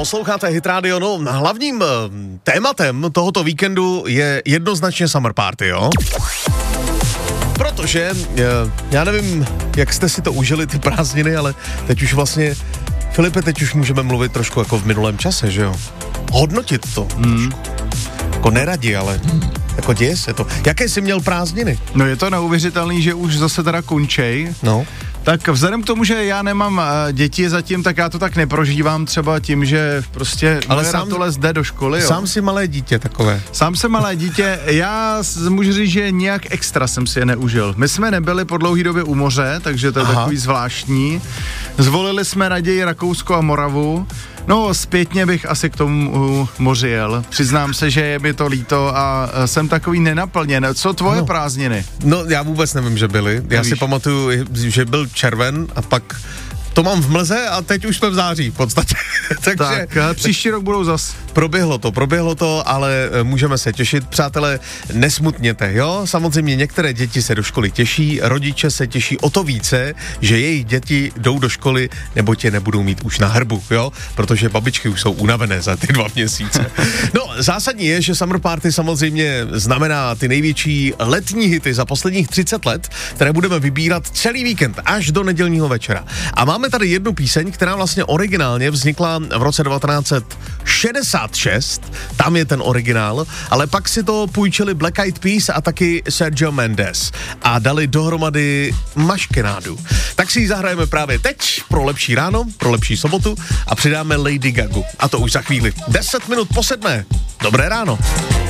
Posloucháte Hit Radio, no hlavním tématem tohoto víkendu je jednoznačně Summer Party, jo? Protože, já nevím, jak jste si to užili ty prázdniny, ale teď už vlastně, Filipe, teď už můžeme mluvit trošku jako v minulém čase, že jo? Hodnotit to trošku. Jako neradi, ale jako děje se to. Jaké jsi měl prázdniny? No je to neuvěřitelný, že už zase teda končej. No. Tak vzhledem k tomu, že já nemám děti zatím, tak já to tak neprožívám třeba tím, že prostě ale sám to jde do školy. Jo. Sám si malé dítě takové. Sám jsem malé dítě, já můžu říct, že nějak extra jsem si je neužil. My jsme nebyli po dlouhý době u moře, takže to je takový zvláštní. Zvolili jsme raději Rakousko a Moravu. No, zpětně bych asi k tomu moři jel. Přiznám se, že je mi to líto a jsem takový nenaplněn. Co tvoje prázdniny? No, já vůbec nevím, že byly. Já si pamatuju, že byl červen a pak to mám v mlze a teď už jsme v září v podstatě. Takže tak, příští rok budou zas. Proběhlo to, ale můžeme se těšit. Přátelé, nesmutněte, jo? Samozřejmě některé děti se do školy těší, rodiče se těší o to více, že jejich děti jdou do školy, nebo tě nebudou mít už na hrbu, jo? Protože babičky už jsou unavené za ty 2 měsíce. No, zásadní je, že Summer Party samozřejmě znamená ty největší letní hity za posledních 30 let, které budeme vybírat celý víkend až do nedělního večera. A máme tady jednu píseň, která vlastně originálně vznikla v roce 1966, tam je ten originál, ale pak si to půjčili Black Eyed Peas a taky Sergio Mendes a dali dohromady maškenádu. Tak si ji zahrajeme právě teď pro lepší ráno, pro lepší sobotu a přidáme Lady Gagu. A to už za chvíli. 10 minut po 7. Dobré ráno.